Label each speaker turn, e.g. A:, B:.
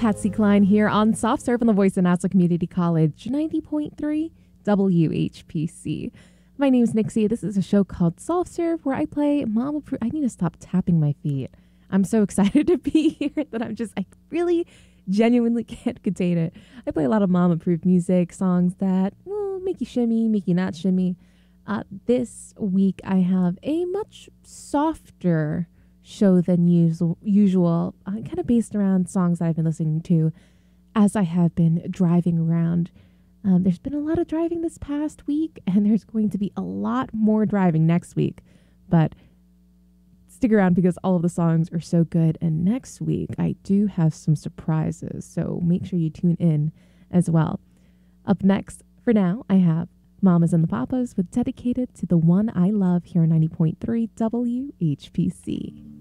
A: Patsy Cline here on Soft Serve on the Voice of Nassau Community College, 90.3 WHPC. My name is Nixie. This is a show called Soft Serve where I play Mom Approved. I need to stop tapping my feet. I'm so excited to be here that I really genuinely can't contain it. I play a lot of Mom Approved music, songs that will make you shimmy, make you not shimmy. This week I have a much softer show than usual, kind of based around songs that I've been listening to as I have been driving around. There's been a lot of driving this past week, and there's going to be a lot more driving next week. But stick around because all of the songs are so good. And next week, I do have some surprises, so make sure you tune in as well. Up next, for now, I have Mamas and the Papas with Dedicated to the One I Love here on 90.3 WHPC.